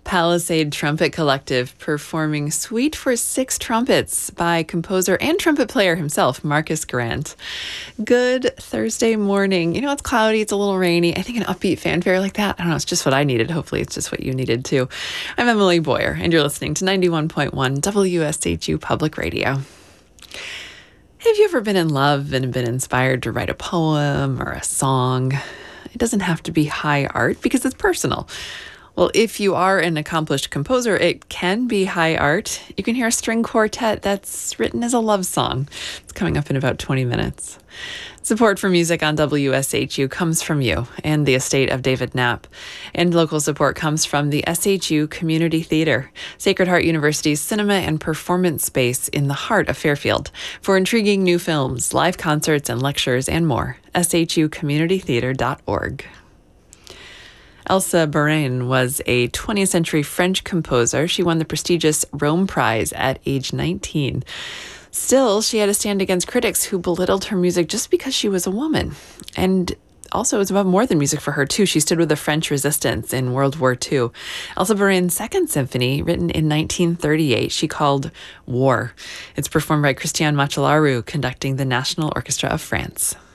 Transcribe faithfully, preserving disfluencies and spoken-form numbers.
Palisade Trumpet Collective performing Suite for Six Trumpets by composer and trumpet player himself, Marcus Grant. Good Thursday morning. You know, it's cloudy, it's a little rainy. I think an upbeat fanfare like that, I don't know, it's just what I needed. Hopefully it's just what you needed too. I'm Emily Boyer, and you're listening to ninety-one point one W S H U Public Radio. Have you ever been in love and been inspired to write a poem or a song? It doesn't have to be high art because it's personal. Well, if you are an accomplished composer, it can be high art. You can hear a string quartet that's written as a love song. It's coming up in about twenty minutes. Support for music on W S H U comes from you and the estate of David Knapp. And local support comes from the S H U Community Theater, Sacred Heart University's cinema and performance space in the heart of Fairfield. For intriguing new films, live concerts, and lectures, and more, S H U community theater dot org. Elsa Barain was a twentieth century French composer. She won the prestigious Rome Prize at age nineteen. Still, she had to stand against critics who belittled her music just because she was a woman. And also, it was about more than music for her, too. She stood with the French resistance in World War Two. Elsa Barain's Second Symphony, written in nineteen thirty-eight, she called War. It's performed by Christian Macellaro, conducting the National Orchestra of France.